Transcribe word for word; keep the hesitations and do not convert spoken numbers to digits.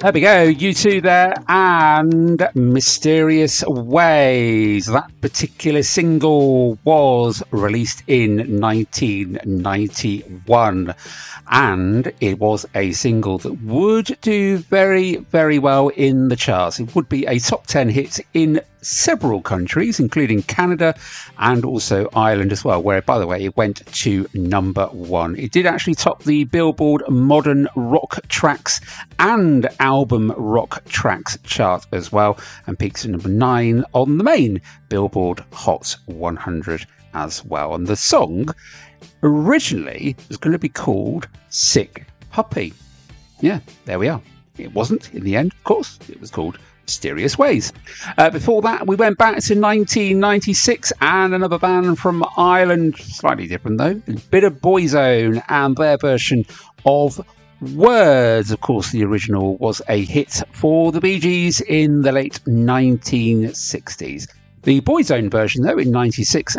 There we go, U two there, and Mysterious Ways. That particular single was released in nineteen ninety-one, and it was a single that would do very, very well in the charts. It would be a top ten hit in several countries, including Canada and also Ireland as well, where, by the way, it went to number one. It did actually top the Billboard Modern Rock Tracks and Album Rock Tracks chart as well, and peaks at number nine on the main Billboard Hot one hundred as well. And the song originally was going to be called Sick Puppy. Yeah, there we are. It wasn't in the end, of course. It was called Mysterious Ways. Uh, before that, we went back to nineteen ninety-six and another band from Ireland, slightly different though, Bit of Boyzone and their version of Words. Of course, the original was a hit for the Bee Gees in the late nineteen sixties. The Boyzone version, though, in ninety-six